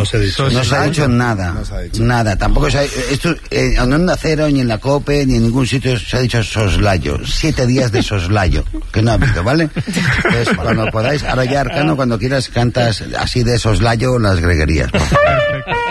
No se ha dicho. No se ha dicho nada. Nada. Tampoco se ha, esto, en Onda Cero, ni en la COPE, ni en ningún sitio se ha dicho soslayo. 7 días de soslayo, que no ha habido, ¿vale? Entonces, cuando podáis, ahora ya, Arcano, cuando quieras, cantas así de soslayo las greguerías, por favor.